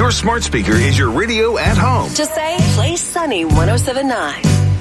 Your smart speaker is your radio at home. Just say, play Sunny 107.9.